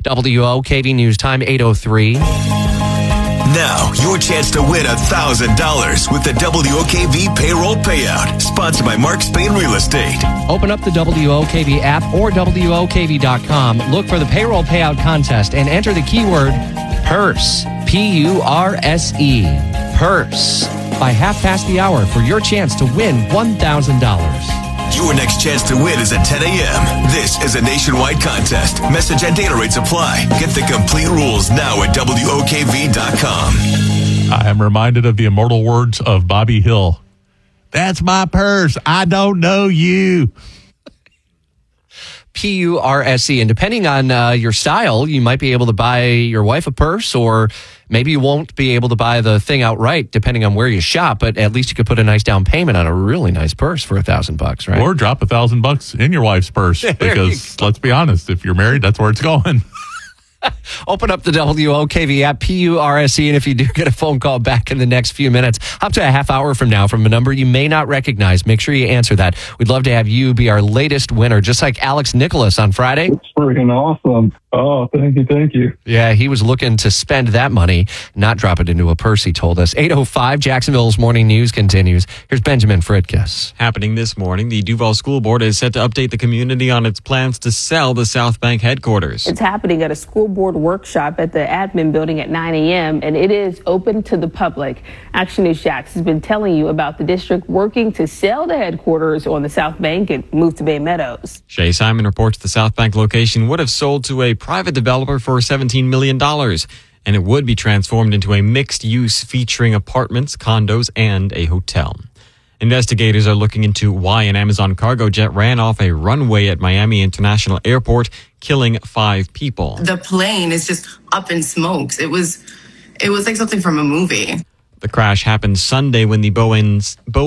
WOKV News Time, 8:03. Now, your chance to win $1,000 with the WOKV Payroll Payout, sponsored by Mark Spain Real Estate. Open up the WOKV app or WOKV.com. Look for the Payroll Payout Contest and enter the keyword PURSE, P-U-R-S-E, PURSE, by half past the hour for your chance to win $1,000. Your next chance to win is at 10 a.m. This is a nationwide contest. Message and data rates apply. Get the complete rules now at WOKV.com. I am reminded of the immortal words of Bobby Hill. That's my purse. I don't know you. PURSE. And depending on your style, you might be able to buy your wife a purse, or maybe you won't be able to buy the thing outright, depending on where you shop. But at least you could put a nice down payment on a really nice purse for $1,000, right? Or drop $1,000 in your wife's purse. Because let's be honest, if you're married, that's where it's going. Open up the WOKV app, PURSE, and if you do get a phone call back in the next few minutes, up to a half hour from now, from a number you may not recognize, make sure you answer that. We'd love to have you be our latest winner, just like Alex Nicholas on Friday. It's freaking awesome. Oh, thank you. Yeah, he was looking to spend that money, not drop it into a purse, he told us. 8:05, Jacksonville's Morning News continues. Here's Benjamin Fritkiss. Happening this morning, the Duval School Board is set to update the community on its plans to sell the South Bank headquarters. It's happening at a school board workshop at the admin building at 9 a.m., and it is open to the public. Action News Jax has been telling you about the district working to sell the headquarters on the South Bank and move to Bay Meadows. Shay Simon reports the South Bank location would have sold to a private developer for $17 million, and it would be transformed into a mixed use featuring apartments, condos, and a hotel. Investigators are looking into why an Amazon cargo jet ran off a runway at Miami International Airport, killing 5 people. The plane is just up in smokes. It was like something from a movie. The crash happened Sunday when the Boeing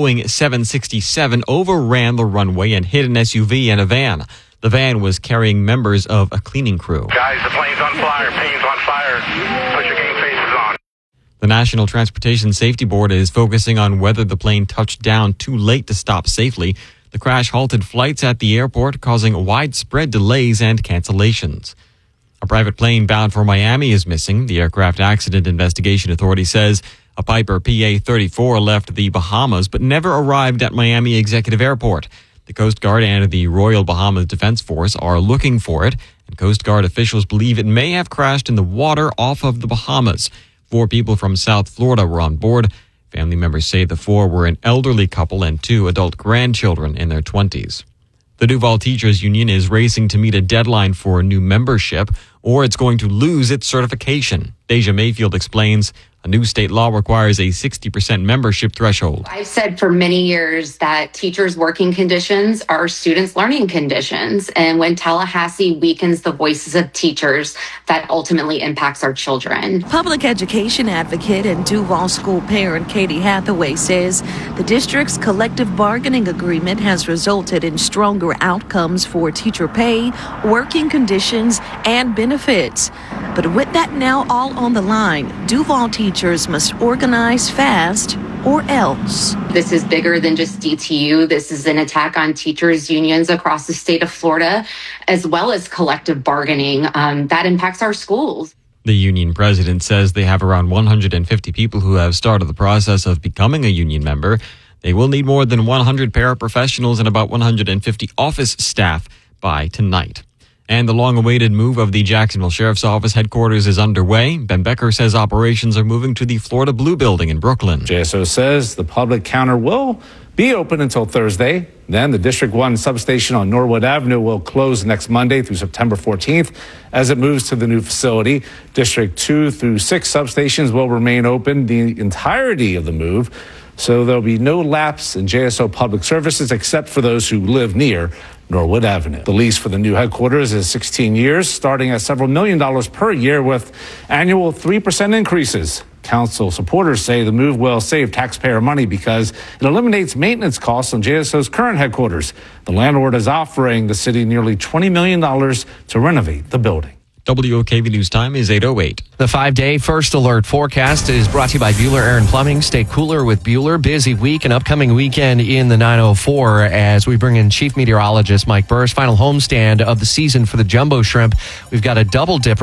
767 overran the runway and hit an SUV and a van. The van was carrying members of a cleaning crew. Guys, the plane's on fire. Plane's on fire. Put your game faces on. The National Transportation Safety Board is focusing on whether the plane touched down too late to stop safely. The crash halted flights at the airport, causing widespread delays and cancellations. A private plane bound for Miami is missing. The Aircraft Accident Investigation Authority says a Piper PA-34 left the Bahamas but never arrived at Miami Executive Airport. The Coast Guard and the Royal Bahamas Defense Force are looking for it, and Coast Guard officials believe it may have crashed in the water off of the Bahamas. 4 people from South Florida were on board. Family members say the 4 were an elderly couple and 2 adult grandchildren in their 20s. The Duval Teachers Union is racing to meet a deadline for a new membership, or it's going to lose its certification. Deja Mayfield explains a new state law requires a 60% membership threshold. I've said for many years that teachers' working conditions are students' learning conditions. And when Tallahassee weakens the voices of teachers, that ultimately impacts our children. Public education advocate and Duval school parent Katie Hathaway says the district's collective bargaining agreement has resulted in stronger outcomes for teacher pay, working conditions, and benefits. But with that now all on the line, Duval teachers must organize fast or else. This is bigger than just DTU. This is an attack on teachers' unions across the state of Florida, as well as collective bargaining that impacts our schools. The union president says they have around 150 people who have started the process of becoming a union member. They will need more than 100 paraprofessionals and about 150 office staff by tonight. And the long-awaited move of the Jacksonville Sheriff's Office headquarters is underway. Ben Becker says operations are moving to the Florida Blue Building in Brooklyn. JSO says the public counter will be open until Thursday. Then the District 1 substation on Norwood Avenue will close next Monday through September 14th as it moves to the new facility. District 2 through 6 substations will remain open the entirety of the move, so there'll be no lapse in JSO public services except for those who live near Norwood Avenue. The lease for the new headquarters is 16 years, starting at several $1 million per year with annual 3% increases. Council supporters say the move will save taxpayer money because it eliminates maintenance costs on JSO's current headquarters. The landlord is offering the city nearly $20 million to renovate the building. WOKV News Time is 8:08. The 5-day first alert forecast is brought to you by Bueller Air and Plumbing. Stay cooler with Bueller. Busy week and upcoming weekend in the 904 as we bring in Chief Meteorologist Mike Burris. Final homestand of the season for the Jumbo Shrimp. We've got a double dipper